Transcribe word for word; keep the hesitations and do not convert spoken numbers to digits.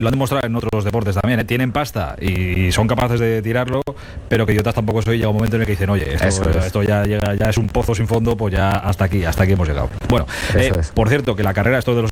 lo han demostrado en otros deportes también, ¿eh? Tienen pasta y son capaces de tirarlo, pero que idiotas tampoco soy. Llega un momento en el que dicen, oye, esto, es. esto ya llega, ya es un pozo sin fondo, pues ya hasta aquí, hasta aquí hemos llegado. Bueno, eh, por cierto, que la carrera, esto de los